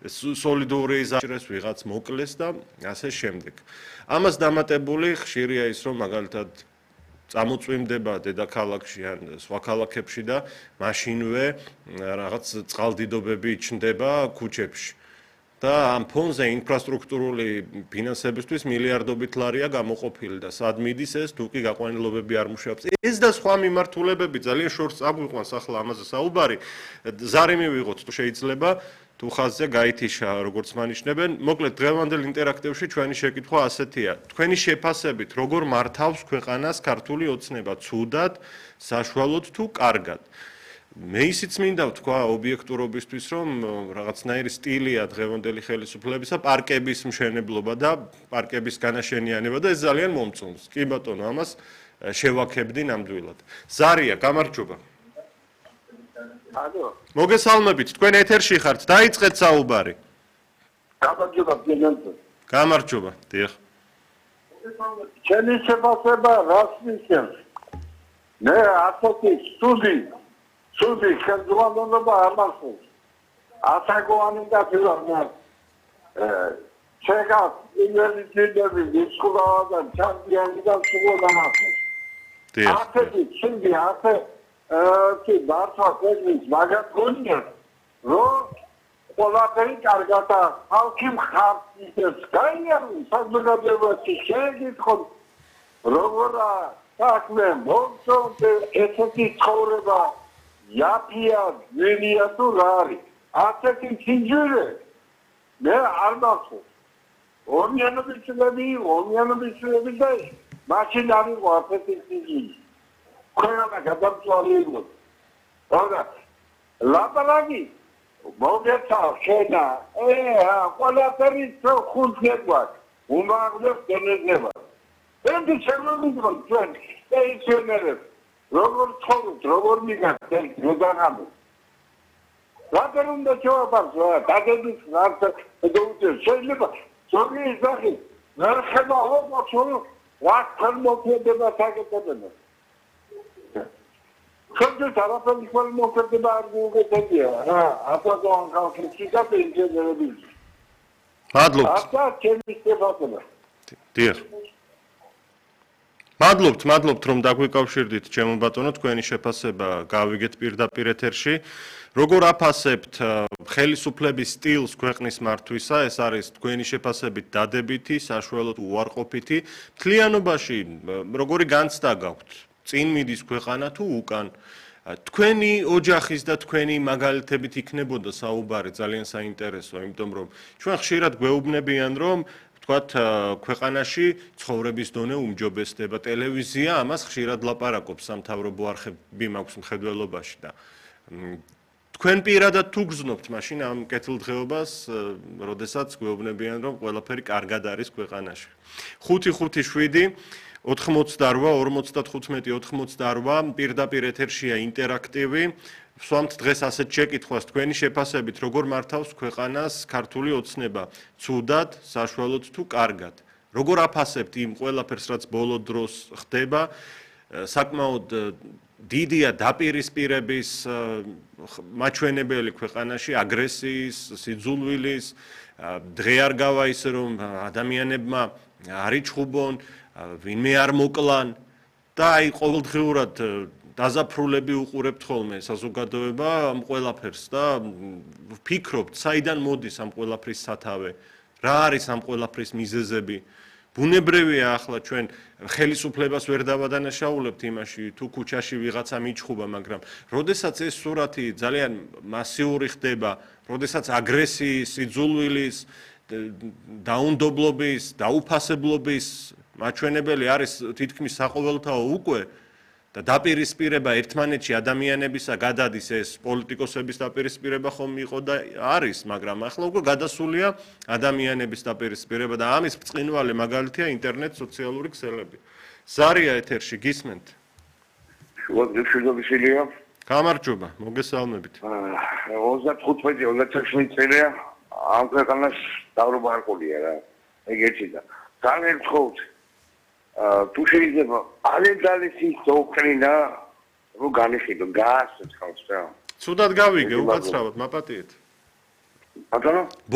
სოლიდური ზაჭრეს ვიღაც მოკლეს და ასე შემდეგ. ამას დამატებული ხშირია ის რომ მაგალითად წამოწვიმდება დედაქალაქში ან სხვა ქალაქებში და მაშინვე რაღაც წყალდიდობები ჩნდება ქუჩებში. და ამ ფონზე ინფრასტრუქტურული ფინანსებისთვის მილიარდობით ლარია გამოყოფილი და სად მიდის ეს თუ კი გაყვანილობები არ მუშაობს. ეს და სხვა მიმართულებები ძალიან შორს წაგვიყვანს ახლა ამაზე საუბარი. ზარი მივიღოთ თუ შეიძლება თუ ხაზზე გაითიშა როგორც მანიშნებენ. მოკლედ დღევანდელ ინტერაქტივში ჩვენი შეკითხვა ასეთია. თქვენი შეფასებით როგორ მართავს ქვეყანას ქართული ოცნება ცუდად, საშუალოდ თუ კარგად? მე ისიც მინდა ვთქვა ობიექტურობისთვის რომ რაღაცნაირი სტილია დღევანდელი ხელისუფლებისა პარკების მშენებლობა და პარკების განაშენიანება და ეს ძალიან მომწონს. კი ბატონო, ამას შევაქებდი ნამდვილად. ზარია, გამარჯობა. ალო. მოგესალმებით, თქვენ ეთერში ხართ, დაიწყეთ საუბარი. გამარჯობა, გენერალ. გამარჯობა, დიახ. ჩემი შეფასება რას მისცემს? მე ასეთი სუდი ხელმძღვანელობა არ მახსოვს. ასაგოვანი და ფილარნარ. ჩეკა ინვესტიციები დისკუსიადან ჩამპიონიდან სულ დამახსოვს. დიახ. ასეთი სუდი კი დარჩა კერძის მაგათ გონია რომ ყველაფერი კარგადა ხალხი მხარს გაიაროს საზოგადოებაში შეგითხოთ როგორა საქმე მომწონს ესეთი ცხოვრება იაფია ვინია თუ რა არის ასეთი სიძულე მე არ მახსოვს ონიანობის და მაშინ არის ასეთი სიძულე ყველა გადამწვარი იყო. რა ლაპარაკი მოგეცა შენა ყველაფერი ხუნძება უმაღლეს დონეზე. ენდი შემოვიდგო ჩვენ პენსიონერებს როგორ ცხოვრობთ როგორ მიგახდენ როდანამე. რატომ უნდა ჩავაბარს დაგების არც დოუწე შეიძლება ზოგი ისახი ვერ ხება ოპოჩო რა თორმოქმედება საკეთებენ. Când țara pe nivel măcar de la Argelia, asta doar ca critica pe inginerii. Asta ce mi se face? დიახ. მადლობთ რომ დაგვიკავშირდით ჩემო ბატონო თქვენი შეფასება გავიგეთ პირდაპირ ეთერში. როგორ აფასებთ ხელისუფლების სტილს ქვეყნის მართვისა? ეს არის თქვენი შეფასებით დადებითი, საშუალოდ უარყოფითი. მთლიანობაში როგორი განცდა გაქვთ? წინ მიდის ქვეყანა თუ უკან? თქვენი ოჯახის და თქვენი მაგალითებით იქნებოდა საუბარი ძალიან საინტერესო, იმიტომ რომ ჩვენ ხშირად გვეუბნებიან რომ ვთქვათ ქვეყანაში ცხოვრების დონე უმჯობესდება, ტელევიზია ამას ხშირად ლაპარაკობს, სამთავრობო არხები მაქვს მხედველობაში და თქვენ პირადად თუ გრძნობთ მაშინ ამ კეთილდღეობას, როდესაც გვეუბნებიან რომ ყველაფერი კარგად არის ქვეყანაში. 5-5-7 88 55 88 პირდაპირ ეთერშია ინტერაქტივი. ვსვამთ დღეს ასეთ შეკითხვას თქვენი შეფასებით როგორ მართავს ქვეყანას ქართული ოცნება ცუდად, საშუალოდ თუ კარგად? როგორ აფასებთ იმ ყველაფერს რაც ბოლო დროს ხდება? საკმაოდ დიდია დაპირისპირების მაჩვენებელი ქვეყანაში, აგრესიის, სიძულვილის, დღე არ გავა ისე რომ ადამიანებმა არ იჩხუბონ ვინმე არ მოკლან და აი ყოველდღიურად დაზაფრულები უყურებთ ხოლმე საზოგადოება ამ ყველაფერს და ვფიქრობთ საიდან მოდის ამ ყველაფრის სათავე რა არის ამ ყველაფრის მიზეზები ბუნებრივია ახლა ჩვენ ხელისუფლებას ვერ დავადანაშაულებთ იმაში თუ ქუჩაში ვიღაცა მიჩხუბა მაგრამ როდესაც ეს სურათი ძალიან მასიური ხდება როდესაც აგრესიის სიძულვილის დაუნდობლობის დაუფასებლობის მაჩვენებელი არის თითქმის საყოველთაო უკვე და დაპირისპირება ერთმანეთში ადამიანებისა გადადის ეს პოლიტიკოსების დაპირისპირება ხომ იყო და არის მაგრამ ახლა უკვე გადასულია ადამიანების დაპირისპირება და ამის ბრწყინვალე მაგალითია ინტერნეტ სოციალური ქსელები. ზარია ეთერში გისმენთ? შუადღეშილია. გამარჯობა, მოგესალმებით. 35-36 წელია ამ ქვეყანას დავრობა არ ყოლია რა. ეგ ერთი და ძალიან ვთხოვთ თუ შეიძლება ალეგალისის ოქრინა რო განიხილო გასცეთ ხალხს რა. ცუდად გავიგე უკაცრავად მაპატიეთ. ბატონო